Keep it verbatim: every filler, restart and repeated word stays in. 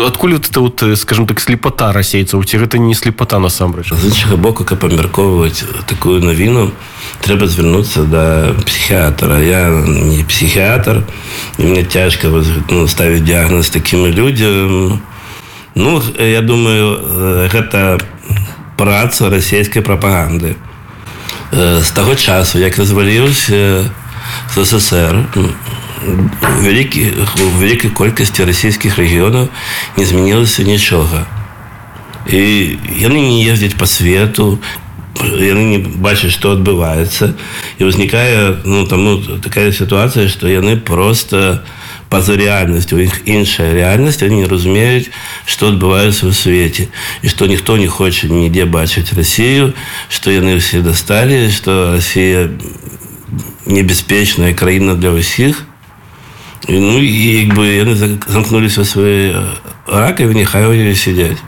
адкуль вот это вот, скажем так, слепота расейцаў, ці гэта не слепота насамрэч? З іншага боку, каб абмяркоўваць такую навіну, трэба звярнуцца да псіхіатра. Я не псіхіатр, і мне цяжка ну, ставіць дыягназ такім людзям. Ну, я думаю, гэта праца расійскай прапаганды. З таго часу, як разваліўся СССР, у вялікай колькасці расійскіх рэгіёнаў не змянілася нічога. І яны не ездзяць па свету, яны не бачаць, што адбываецца. І ўзнікае ну, там, ну, такая сітуацыя, што яны проста па-за рэальнасцю, у іх іншая рэальнасць, яны не разумеюць, што адбываецца ў свеце. І што ніхто не хоча нідзе бачыць Расію, што яны ўсе дасталі, што Расія небяспечная краіна для ўсіх. Ну, і як бы яны замкнуліся ў сваёй ракавіне, хай у ёй сядзяць.